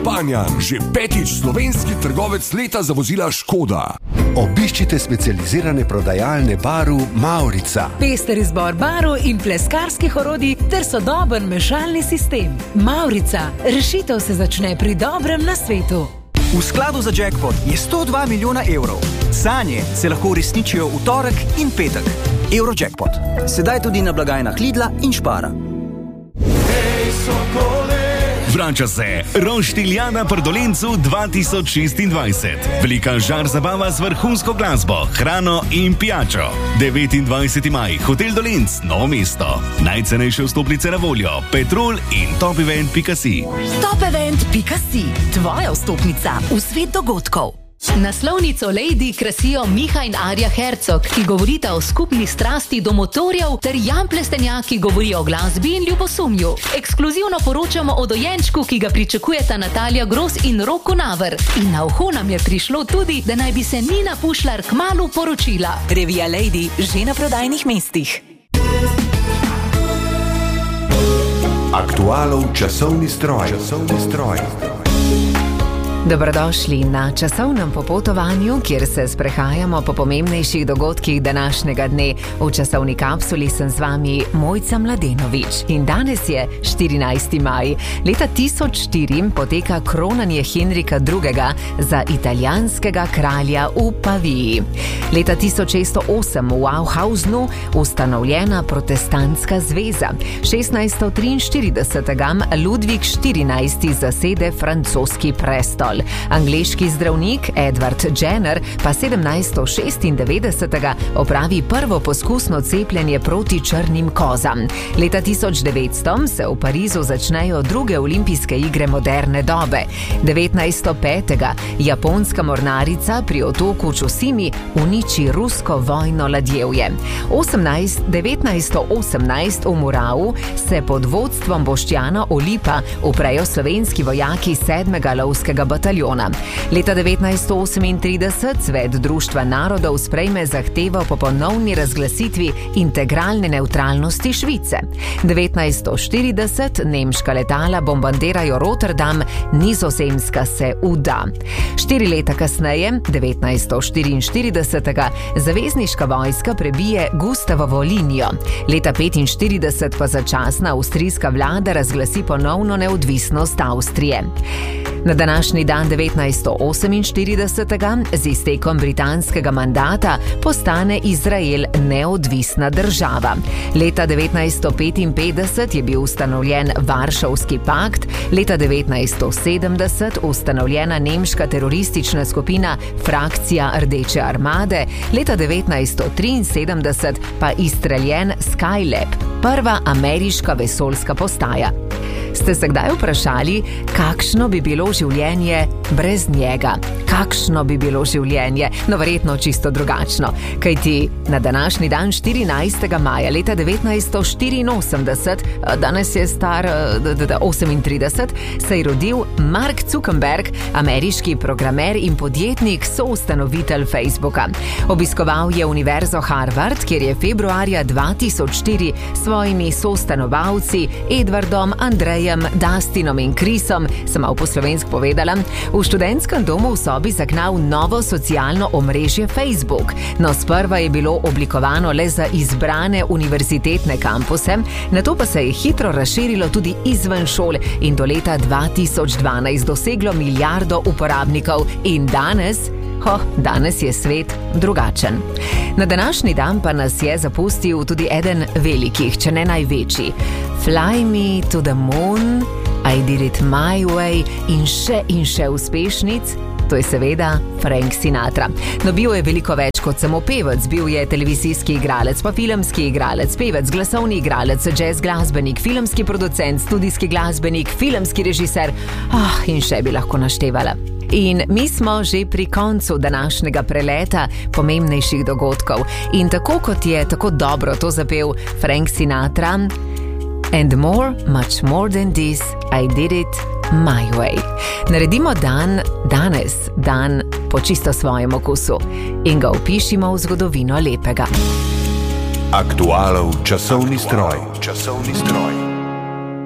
Panjan, že 5. slovenski trgovec leta za vozila Škoda. Obiščite specializirane prodajalne Baru Maurica. Pester izbor barv in pleskarskih orodij ter sodoben mešalni sistem. Maurica, rešitev se začne pri dobrem nasvetu. V skladu za jackpot je 102 milijona evrov. Sanje se lahko uresničijo v torek in petek. Eurojackpot. Sedaj tudi na blagajnah Lidla in Spara. Vrača se Roštiljana pri Dolencu 2026. Velika žar zabava z vrhunsko glasbo, hrano in pijačo. 29. maj, Hotel Dolenc, Novo mesto. Najcenejše vstopnice na voljo, Petrol in topevent.si. Topevent.si, tvoja vstopnica v svet dogodkov. Naslovnico Lady krasijo Miha in Arja Hercog, ki govorita o skupni strasti do motorjev, ter Jan Plestenjak, ki govori o glasbi in ljubosumju. Ekskluzivno poročamo o dojenčku, ki ga pričakujeta Natalija Gros in Roko Naver. In na uho nam je prišlo tudi, da naj bi se Nina Pušlar kmalu poročila. Revija Lady že na prodajnih mestih. Aktualov časovni stroj. Dobrodošli na časovnem popotovanju, kjer se sprehajamo po pomembnejših dogodkih današnjega dne. V časovni kapsuli sem z vami Mojca Mladenovič. In danes je 14. maj. Leta 1004 poteka kronanje Henrika II. Za italijanskega kralja v Paviji. Leta 1608 v Auhausnu ustanovljena protestantska zveza. 1643 Ludvik XIV. Zasede francoski prestol. Angleški zdravnik Edward Jenner pa 1796 opravi prvo poskusno cepljenje proti črnim kozam. Leta 1900 se v Parizu začnejo druge olimpijske igre moderne dobe. 1905 japonska mornarica pri otoku Čusimi uniči rusko vojno ladjevje. 1918 v Murau se pod vodstvom Boštjana Olipa uprejo slovenski vojaki 7. lovskega bataljona. Leta 1938 Svet Društva narodov sprejme zahtevo po ponovni razglasitvi integralne nevtralnosti Švice. 1940 nemška letala bombardirajo Rotterdam, Nizozemska se vda. 4 leta kasneje, 1944, zavezniška vojska prebije Gustavovo linijo. Leta 1945 pa začasna avstrijska vlada razglasi ponovno neodvisnost Avstrije. Na današnji dan 1948 z iztekom britanskega mandata postane Izrael neodvisna država. Leta 1955 je bil ustanovljen Varšavski pakt, leta 1970 ustanovljena nemška teroristična skupina Frakcija Rdeče armade, leta 1973 pa izstreljen Skylab, prva ameriška vesoljska postaja. Ste se kdaj vprašali, kakšno bi bilo življenje brez njega? Kakšno bi bilo življenje? No, verjetno čisto drugačno. Kajti na današnji dan 14. maja leta 1984, danes je star 38, se je rodil Mark Zuckerberg, ameriški programer in podjetnik, soustanovitelj Facebooka. Obiskoval je univerzo Harvard, kjer je februarja 2004 svojimi sostanovalci Edwardom, Andrejem, Dustinom in Chrisom, sem malo po slovensko povedala, v študentskem domu v sobi zagnal novo socialno omrežje Facebook. No, sprva je bilo oblikovano le za izbrane univerzitetne kampuse, nato pa se je hitro razširilo tudi izven šol in do leta 2012 doseglo milijardo uporabnikov in danes je svet drugačen. Na današnji dan pa nas je zapustil tudi eden velikih, če ne največji. Fly me to the moon, I did it my way in še uspešnic. To je seveda Frank Sinatra. No, bil je veliko več kot samo pevec. Bil je televizijski igralec, pa filmski igralec, pevec, glasovni igralec, jazz glasbenik, filmski producent, studijski glasbenik, filmski režiser. In še bi lahko naštevala. In mi smo že pri koncu današnjega preleta pomembnejših dogodkov. In tako kot je tako dobro to zapel Frank Sinatra, and more, much more than this, I did it my way. Naredimo danes dan po čisto svojem okusu in ga vpišimo v zgodovino lepega. Aktualov časovni stroj.